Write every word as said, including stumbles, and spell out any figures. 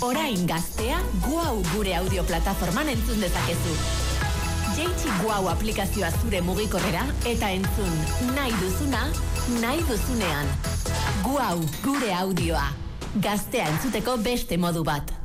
Orain gaztea Guau gure audio plataforman entzun dezakezu. Jeitsi Guau aplikazioa zure mugikorrera eta entzun nahi duzuna, nahi duzunean. Guau gure audioa. Gaztea entzuteko beste modu bat.